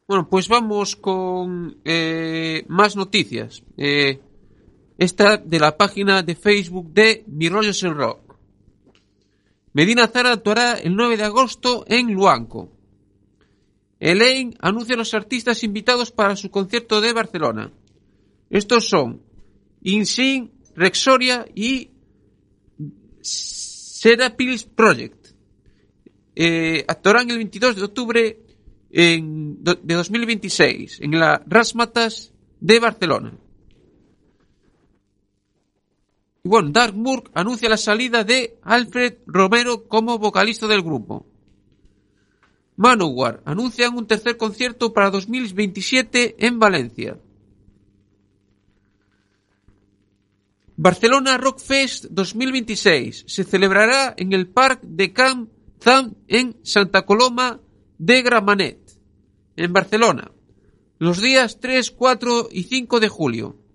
Bueno, pues vamos con más noticias. Esta de la página de Facebook de Mi Rollos en Rock. Medina Zara actuará el 9 de agosto en Luanco. Elaine anuncia a los artistas invitados para su concierto de Barcelona. Estos son Insin, Rexoria y Serapils Project. Actuarán el 22 de octubre de 2026 en la Razzmatazz de Barcelona. Y bueno, Dark Murk anuncia la salida de Alfred Romero como vocalista del grupo. Manowar anuncian un tercer concierto para 2027 en Valencia. Barcelona Rock Fest 2026 se celebrará en el Parc de Camp Zam en Santa Coloma de Gramenet, en Barcelona, los días 3, 4 y 5 de julio.